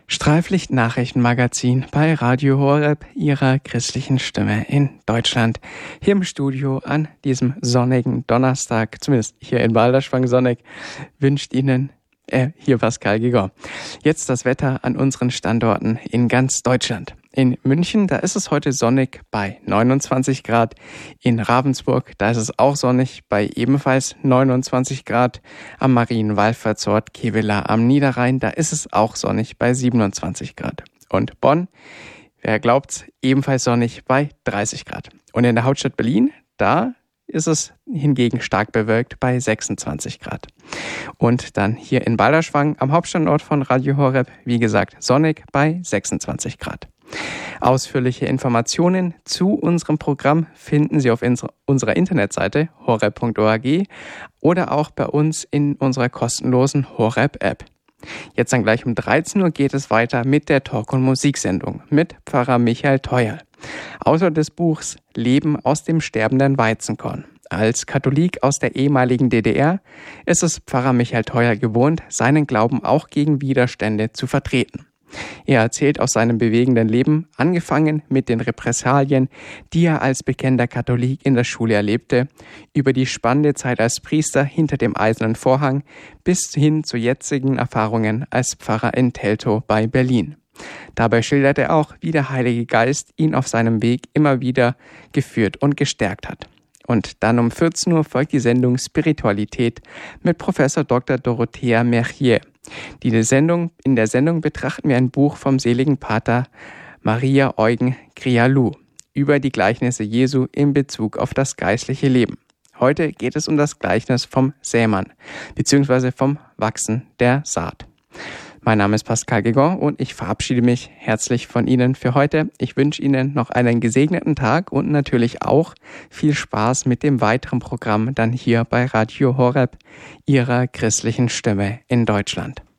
Streiflicht-Nachrichtenmagazin bei Radio Horeb, Ihrer christlichen Stimme in Deutschland. Hier im Studio an diesem sonnigen Donnerstag, zumindest hier in Balderschwang sonnig, wünscht Ihnen hier Pascal Gigon. Jetzt das Wetter an unseren Standorten in ganz Deutschland. In München, da ist es heute sonnig bei 29 Grad. In Ravensburg, da ist es auch sonnig bei ebenfalls 29 Grad. Am Marienwallfahrtsort Kevela am Niederrhein, da ist es auch sonnig bei 27 Grad. Und Bonn, wer glaubt's, ebenfalls sonnig bei 30 Grad. Und in der Hauptstadt Berlin, da ist es hingegen stark bewölkt bei 26 Grad. Und dann hier in Balderschwang am Hauptstandort von Radio Horeb, wie gesagt, sonnig bei 26 Grad. Ausführliche Informationen zu unserem Programm finden Sie auf unserer Internetseite horeb.org oder auch bei uns in unserer kostenlosen Horeb-App. Jetzt dann gleich um 13 Uhr geht es weiter mit der Talk- und Musiksendung mit Pfarrer Michael Theuerl, Autor des Buchs Leben aus dem sterbenden Weizenkorn. Als Katholik aus der ehemaligen DDR ist es Pfarrer Michael Theuerl gewohnt, seinen Glauben auch gegen Widerstände zu vertreten. Er erzählt aus seinem bewegenden Leben, angefangen mit den Repressalien, die er als bekennender Katholik in der Schule erlebte, über die spannende Zeit als Priester hinter dem eisernen Vorhang bis hin zu jetzigen Erfahrungen als Pfarrer in Teltow bei Berlin. Dabei schildert er auch, wie der Heilige Geist ihn auf seinem Weg immer wieder geführt und gestärkt hat. Und dann um 14 Uhr folgt die Sendung Spiritualität mit Professor Dr. Dorothea Merchier. In der Sendung betrachten wir ein Buch vom seligen Pater Maria Eugen Krialou über die Gleichnisse Jesu in Bezug auf das geistliche Leben. Heute geht es um das Gleichnis vom Sämann bzw. vom Wachsen der Saat. Mein Name ist Pascal Gigon und ich verabschiede mich herzlich von Ihnen für heute. Ich wünsche Ihnen noch einen gesegneten Tag und natürlich auch viel Spaß mit dem weiteren Programm dann hier bei Radio Horeb, Ihrer christlichen Stimme in Deutschland.